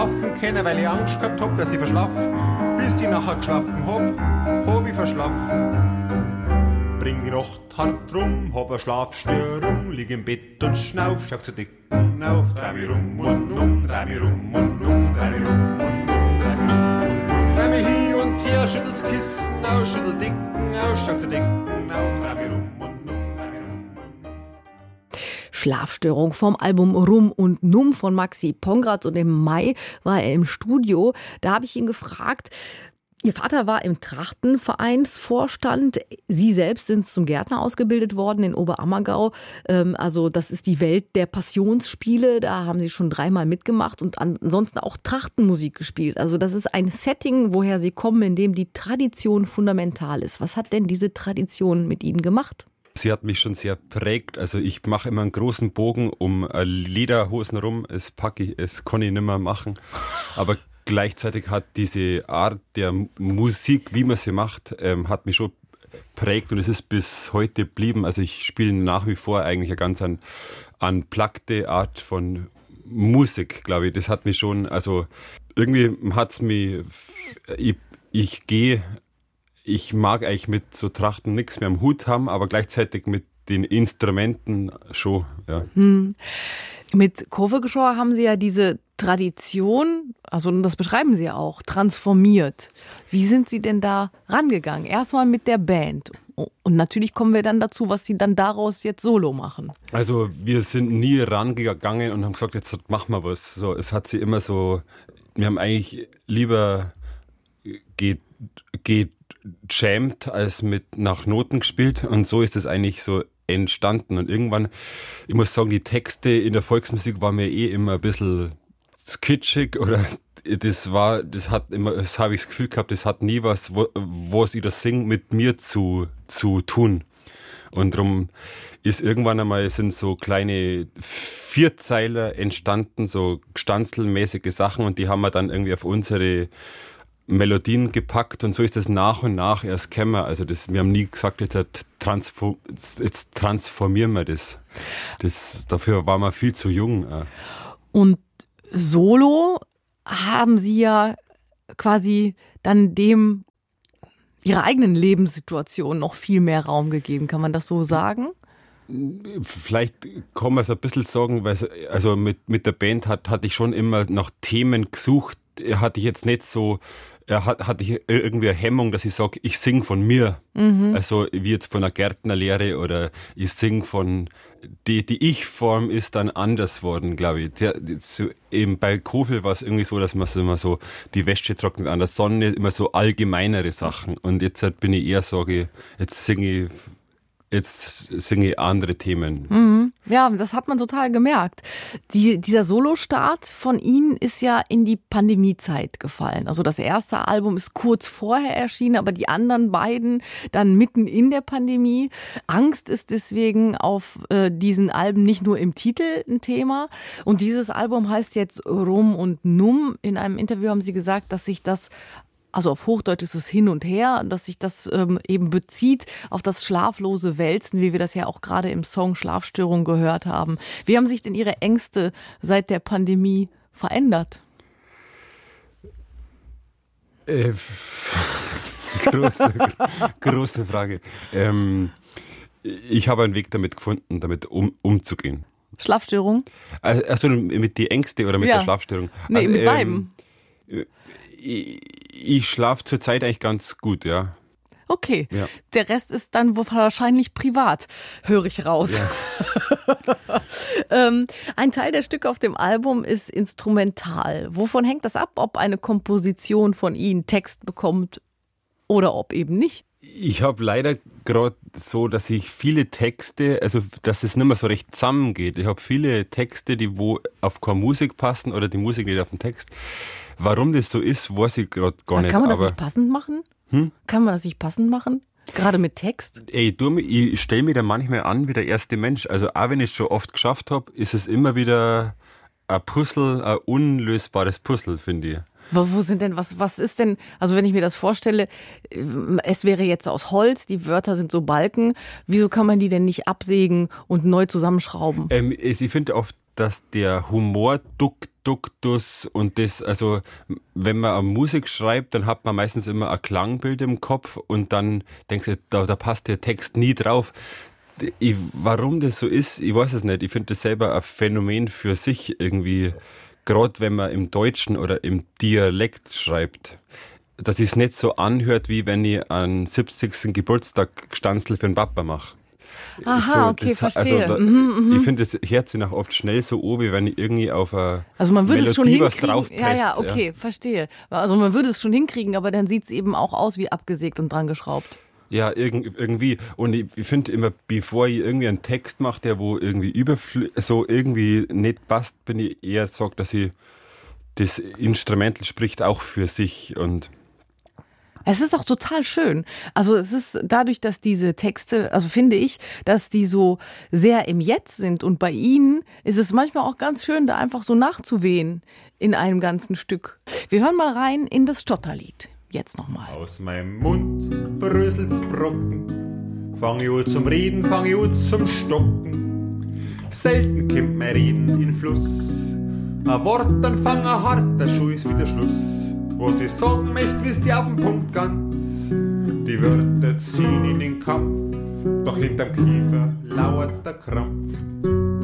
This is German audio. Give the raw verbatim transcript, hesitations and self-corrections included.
schlafen können, weil ich Angst gehabt hab, dass ich verschlaff. Bis ich nachher geschlafen hab, hab ich verschlafen. Bring die Nacht hart rum, hab a Schlafstörung, lieg im Bett und schnauf, schau zu Decken auf, dreh mich rum und um, dreh mich rum und um, dreh mich rum und um, dreh mich rum. Dreh mich hin und her, schüttel's Kissen aus, schüttel Decken aus, schau zu Decken auf, dreh mich rum und um, dreh mich rum und um. Schlafstörung vom Album Rum und Numm von Maxi Pongratz, und im Mai war er im Studio. Da habe ich ihn gefragt, Ihr Vater war im Trachtenvereinsvorstand. Sie selbst sind zum Gärtner ausgebildet worden in Oberammergau. Also das ist die Welt der Passionsspiele. Da haben Sie schon dreimal mitgemacht und ansonsten auch Trachtenmusik gespielt. Also das ist ein Setting, woher Sie kommen, in dem die Tradition fundamental ist. Was hat denn diese Tradition mit Ihnen gemacht? Sie hat mich schon sehr prägt. Also ich mache immer einen großen Bogen um Lederhosen rum. Das packe ich, das kann ich nicht mehr machen. Aber gleichzeitig hat diese Art der Musik, wie man sie macht, ähm, hat mich schon prägt und es ist bis heute geblieben. Also ich spiele nach wie vor eigentlich eine ganz an, unpluggte Art von Musik, glaube ich. Das hat mich schon, also irgendwie hat es mich, ich, ich gehe, ich mag eigentlich mit so Trachten nichts mehr am Hut haben, aber gleichzeitig mit den Instrumenten schon, ja. Hm. Mit Kurvegeschor haben Sie ja diese Tradition, also das beschreiben Sie ja auch, transformiert. Wie sind Sie denn da rangegangen? Erstmal mit der Band. Und natürlich kommen wir dann dazu, was Sie dann daraus jetzt solo machen. Also wir sind nie rangegangen und haben gesagt, jetzt machen wir was. So, es hat sie immer so, wir haben eigentlich lieber gejammt als mit nach Noten gespielt. Und so ist es eigentlich so entstanden. Und irgendwann, ich muss sagen, die Texte in der Volksmusik waren mir eh immer ein bisschen kitschig oder das war, das hat immer, das habe ich das Gefühl gehabt, das hat nie was, wo, was ich das singe, mit mir zu, zu tun. Und darum ist irgendwann einmal, sind so kleine Vierzeiler entstanden, so stanzelmäßige Sachen und die haben wir dann irgendwie auf unsere Melodien gepackt und so ist das nach und nach erst gekommen. Also das, wir haben nie gesagt, jetzt, transform, jetzt transformieren wir das. das. Dafür waren wir viel zu jung. Und solo haben Sie ja quasi dann dem Ihrer eigenen Lebenssituation noch viel mehr Raum gegeben. Kann man das so sagen? Vielleicht kann man es ein bisschen sagen, weil also mit, mit der Band hat, hatte ich schon immer nach Themen gesucht. Hatte ich jetzt nicht so, hat, hatte ich irgendwie eine Hemmung, dass ich sage, ich singe von mir. Mhm. Also wie jetzt von einer Gärtnerlehre oder ich singe von, die, die Ich-Form ist dann anders worden, glaube ich. Der, so, eben bei Kofel war es irgendwie so, dass man so immer so die Wäsche trocknet an der Sonne, immer so allgemeinere Sachen. Und jetzt bin ich eher, sage ich, jetzt singe ich Jetzt singe ich andere Themen. Mhm. Ja, das hat man total gemerkt. Die, dieser Solostart von Ihnen ist ja in die Pandemiezeit gefallen. Also das erste Album ist kurz vorher erschienen, aber die anderen beiden dann mitten in der Pandemie. Angst ist deswegen auf äh, diesen Alben nicht nur im Titel ein Thema. Und dieses Album heißt jetzt Rum und Numm. In einem Interview haben Sie gesagt, dass sich das, also auf Hochdeutsch ist es hin und her, dass sich das ähm, eben bezieht auf das schlaflose Wälzen, wie wir das ja auch gerade im Song Schlafstörung gehört haben. Wie haben sich denn Ihre Ängste seit der Pandemie verändert? Äh, große, große Frage. Ähm, ich habe einen Weg damit gefunden, damit um, umzugehen. Schlafstörung? Also mit die Ängste oder mit ja. der Schlafstörung? Nee, also, mit beiden. Ähm, ich ich schlafe zurzeit eigentlich ganz gut, ja. Okay, ja. Der Rest ist dann wahrscheinlich privat, höre ich raus. Ja. ähm, ein Teil der Stücke auf dem Album ist instrumental. Wovon hängt das ab, ob eine Komposition von Ihnen Text bekommt oder ob eben nicht? Ich habe leider gerade so, dass ich viele Texte, also dass es nicht mehr so recht zusammengeht. Ich habe viele Texte, die wo auf keine Musik passen oder die Musik nicht auf den Text. Warum das so ist, weiß ich gerade gar Aber nicht. Kann man das aber nicht passend machen? Hm? Kann man das nicht passend machen? Gerade mit Text? Ey, du, ich stelle mich da manchmal an wie der erste Mensch. Also auch wenn ich es schon oft geschafft habe, ist es immer wieder ein Puzzle, ein unlösbares Puzzle, finde ich. Wo, wo sind denn, was, was ist denn, also wenn ich mir das vorstelle, es wäre jetzt aus Holz, die Wörter sind so Balken, wieso kann man die denn nicht absägen und neu zusammenschrauben? Ähm, ich finde oft, dass der Humor duckt Duktus und das, also wenn man eine Musik schreibt, dann hat man meistens immer ein Klangbild im Kopf und dann denkst du, da, da passt der Text nie drauf. Ich, warum das so ist, ich weiß es nicht. Ich finde das selber ein Phänomen für sich irgendwie, gerade wenn man im Deutschen oder im Dialekt schreibt, dass es nicht so anhört, wie wenn ich einen siebzigsten Geburtstag Stanzel für den Papa mache. Aha, so, okay, das, verstehe. Also, mhm, ich finde, das hört sich nach oft schnell so an, wie wenn ich irgendwie auf eine also man würde Melodie es schon was hinkriegen. draufpresst. Ja, ja, okay, ja. verstehe. Also man würde es schon hinkriegen, aber dann sieht es eben auch aus wie abgesägt und dran geschraubt. Ja, irgendwie. Und ich, ich finde immer, bevor ich irgendwie einen Text mache, der wo irgendwie überfl- so irgendwie nicht passt, bin ich eher sagt, dass ich das Instrumental spricht auch für sich und es ist auch total schön. Also es ist dadurch, dass diese Texte, also finde ich, dass die so sehr im Jetzt sind und bei Ihnen ist es manchmal auch ganz schön, da einfach so nachzuwehen in einem ganzen Stück. Wir hören mal rein in das Stotterlied. Jetzt nochmal. Aus meinem Mund bröselt's Brocken, fang ich an zum Reden, fang ich an zum Stocken. Selten kommt mein Reden in Fluss, ein Wort, dann fang ein harter Schuh ist wieder Schluss. Was ich sagen möchte, wisst ihr auf den Punkt ganz. Die Wörter ziehen in den Kampf, doch hinterm Kiefer lauert's der Krampf.